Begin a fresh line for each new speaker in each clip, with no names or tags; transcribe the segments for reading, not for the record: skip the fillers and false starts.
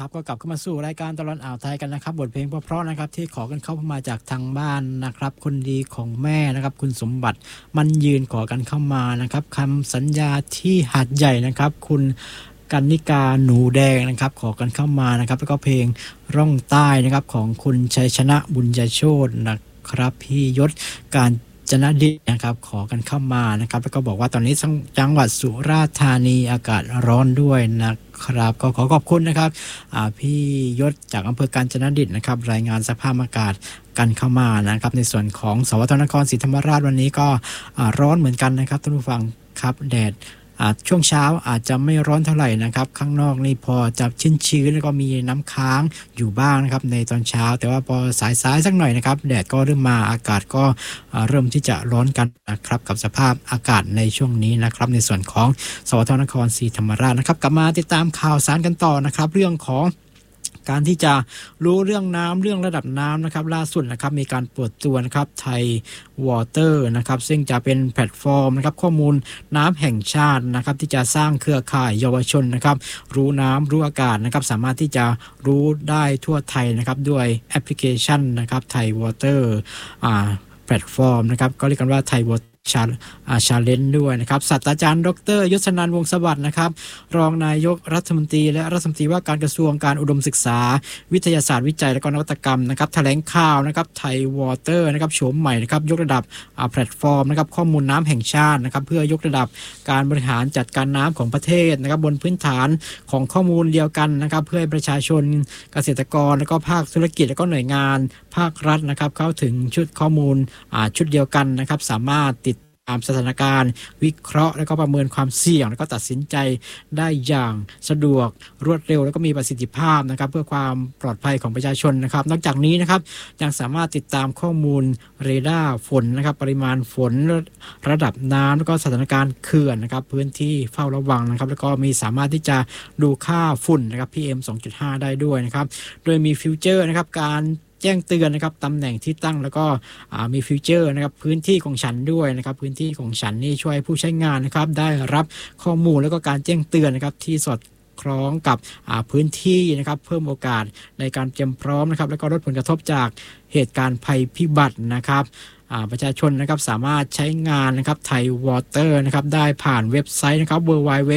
ครับก็กลับเข้ามาสู่รายการตลอดอ่าวไทยกันนะครับบทเพลงเพราะๆนะครับที่ขอกันเข้ามาจากทางบ้านนะครับคนดีของแม่นะครับคุณสมบัติมันยืนขอกันเข้ามานะครับคำสัญญาที่หาดใหญ่นะครับคุณกันนิกาหนูแดงนะครับขอกันเข้ามานะครับแล้วก็เพลงร่องใต้นะครับของคุณชัยชนะบุญญโชตินะครับพี่ยศการจนดินะครับขอกันเข้ามานะครับแล้วก็บอกว่าตอนนี้จังหวัดสุราษฎร์ธานีอากาศร้อนด้วยนะครับก็ขอขอบคุณนะครับพี่ยศจากอำเภอกาญจนดิตนะครับรายงานสภาพอากาศกันเข้ามานะครับในส่วนของสวทนครศรีธรรมราชวันนี้ก็ร้อนเหมือนกันนะครับท่านผู้ฟังครับแดดช่วงเช้าอาจจะไม่ร้อนเท่าไหร่นะครับข้างนอกนี่พอจะชื้นแล้วก็มีน้ำค้างอยู่บ้างนะครับในตอนเช้าแต่ว่าพอสายสักหน่อยนะครับแดดก็เริ่มมาอากาศก็เริ่มที่จะร้อนกันนะครับกับสภาพอากาศในช่วงนี้นะครับในส่วนของสวทนครศรีธรรมราชนะครับกลับมาติดตามข่าวสารกันต่อนะครับเรื่องของการที่จะรู้เรื่องน้ำเรื่องระดับน้ำนะครับล่าสุดนะครับมีการเปิดตัวนะครับไทยวอเตอร์นะครับซึ่งจะเป็นแพลตฟอร์มนะครับข้อมูลน้ำแห่งชาตินะครับที่จะสร้างเครือข่ายเยาวชนนะครับรู้น้ำรู้อากาศนะครับสามารถที่จะรู้ได้ทั่วไทยนะครับด้วยแอปพลิเคชันนะครับไทยวอเตอร์แพลตฟอร์มนะครับก็เรียกกันว่าไทยวอเตอร์ชาเลนจ์ด้วยนะครับศาสตราจารย์ดร.ยศนันท์วงศ์สวัสดิ์นะครับรองนายกรัฐมนตรีและรัฐมนตรีว่าการกระทรวงการอุดมศึกษาวิทยาศาสตร์วิจัยและก็นวัตกรรมนะครับแถลงข่าวนะครับไทยวอเตอร์นะครับโฉมใหม่นะครับยกระดับแพลตฟอร์มนะครับข้อมูลน้ำแห่งชาตินะครับเพื่อยกระดับการบริหารจัดการน้ำของประเทศนะครับบนพื้นฐานของข้อมูลเดียวกันนะครับเพื่อให้ประชาชนเกษตรกรแล้วก็ภาคธุรกิจและก็หน่วยงานภาครัฐนะครับเข้าถึงชุดข้อมูลชุดเดียวกันนะครับสามารถติดตามสถานการณ์วิเคราะห์แล้วก็ประเมินความเสี่ยงแล้วก็ตัดสินใจได้อย่างสะดวกรวดเร็วแล้วก็มีประสิทธิภาพนะครับเพื่อความปลอดภัยของประชาชนนะครับนอกจากนี้นะครับยังสามารถติดตามข้อมูลเรดาร์ฝนนะครับปริมาณฝนระดับน้ำแล้วก็สถานการณ์เขื่อนนะครับพื้นที่เฝ้าระวังนะครับแล้วก็มีสามารถที่จะดูค่าฝุ่นนะครับ PM 2.5 ได้ด้วยนะครับโดยมีฟิวเจอร์นะครับการแจ้งเตือนนะครับตำแหน่งที่ตั้งแล้วก็มีฟิวเจอร์นะครับพื้นที่ของฉันด้วยนะครับพื้นที่ของฉันนี่ช่วยผู้ใช้งานนะครับได้รับข้อมูลแล้วก็การแจ้งเตือนนะครับที่สอดคล้องกับพื้นที่นะครับเพิ่มโอกาสในการเตรียมพร้อมนะครับแล้วก็ลดผลกระทบจากเหตุการณ์ภัยพิบัตินะครับประชาชนนะครับสามารถใช้งานนะครับไทยวอเตอร์นะครับได้ผ่านเว็บไซต์นะครับ www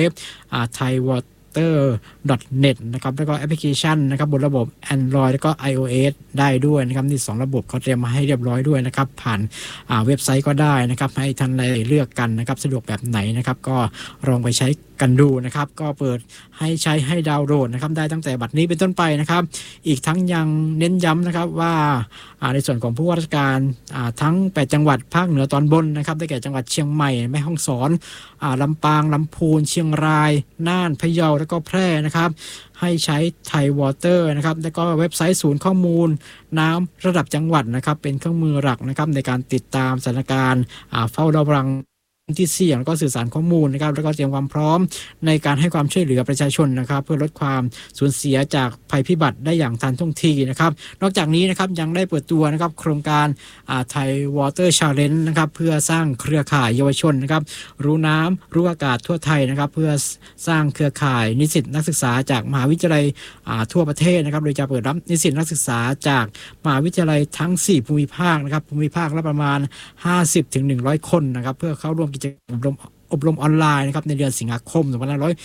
thaiwater.net นะครับแล้วก็แอปพลิเคชันนะครับบนระบบ Android แล้วก็ iOS ได้ด้วยนะครับนี่2ระบบเขาเตรียมมาให้เรียบร้อยด้วยนะครับผ่านเว็บไซต์ก็ได้นะครับให้ท่านได้เลือกกันนะครับสะดวกแบบไหนนะครับก็ลองไปใช้กันดูนะครับก็เปิดให้ใช้ให้ดาวน์โหลดนะครับได้ตั้งแต่บัดนี้เป็นต้นไปนะครับอีกทั้งยังเน้นย้ำนะครับว่าในส่วนของผู้ว่าราชการทั้ง8จังหวัดภาคเหนือตอนบนนะครับได้แก่จังหวัดเชียงใหม่แม่ฮ่องสอนลำปางลำพูนเชียงรายน่านพะเยาแล้วก็แพร่นะครับให้ใช้ไทยวอเตอร์นะครับแล้วก็เว็บไซต์ศูนย์ข้อมูลน้ำระดับจังหวัดนะครับเป็นเครื่องมือหลักนะครับในการติดตามสถานการณ์เฝ้าระวังที่เสี่ยงแล้วก็สื่อสารข้อมูลนะครับแล้วก็เตรียมความพร้อมในการให้ความช่วยเหลือประชาชนนะครับเพื่อลดความสูญเสียจากภัยพิบัติได้อย่างทันท่วงทีนะครับนอกจากนี้นะครับยังได้เปิดตัวนะครับโครงการไทยวอเตอร์ชาเลนจ์นะครับเพื่อสร้างเครือข่ายเยาวชนนะครับรู้น้ำรู้อากาศทั่วไทยนะครับเพื่อสร้างเครือข่ายนิสิตนักศึกษาจากมหาวิทยาลัยทั่วประเทศนะครับโดยจะเปิดรับนิสิตนักศึกษาจากมหาวิทยาลัยทั้ง4ภูมิภาคนะครับภูมิภาคละประมาณ 50-100 คนนะครับเพื่อเข้าร่วมกิจกรรมอบรมออนไลน์นะครับในเดือนสิงหาคม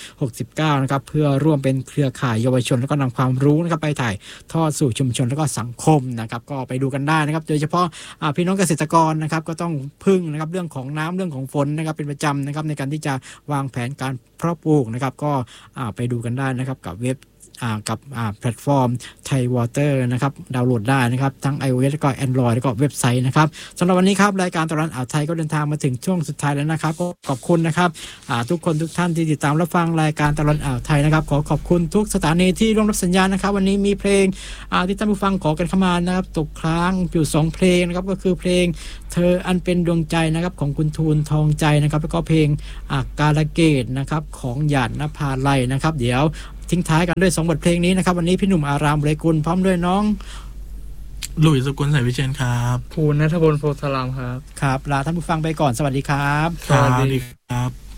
2569นะครับเพื่อร่วมเป็นเครือข่ายเยาวชนแล้วก็นำความรู้นะครับไปถ่ายทอดสู่ชุมชนแล้วก็สังคมนะครับก็ไปดูกันได้นะครับโดยเฉพาะพี่น้องเกษตรกรนะครับก็ต้องพึ่งนะครับเรื่องของน้ำเรื่องของฝนนะครับเป็นประจำนะครับในการที่จะวางแผนการเพาะปลูกนะครับก็ไปดูกันได้นะครับกับเว็บกับแพลตฟอร์มไทยวอเตอร์นะครับดาวน์โหลดได้นะครับทั้ง iOS แล้วก็ Android แล้วก็เว็บไซต์นะครับสำหรับวันนี้ครับรายการตลอดอ่าวไทยก็เดินทางมาถึงช่วงสุดท้ายแล้วนะครับก็ขอบคุณนะครับทุกคนทุกท่านที่ติดตามรับฟังรายการตลอดอ่าวไทยนะครับขอขอบคุณทุกสถานีที่ร่วมรับสัญญาณนะครับวันนี้มีเพลงที่ท่านผู้ฟังขอกันเข้ามานะครับตกค้างอยู่2เพลงนะครับก็คือเพลงเธออันเป็นดวงใจนะครับของคุณทูลทองใจนะครับแล้วก็เพลงกาลเกตนะครับของหยาดนภาลัยนะครับเดี๋ยวทิ้งท้ายกันด้วย2บทเพลงนี้นะครับวันนี้พี่หนุ่มอารามบริกุลพร้อมด้วยน้อง
หลุยส์สกุลสายวิเชียรครับ
ภูณณัฐพลโพธารามครับ
ครับลาท่านผู้ฟังไปก่อนสวัสดีครับ
สวัสดีครับ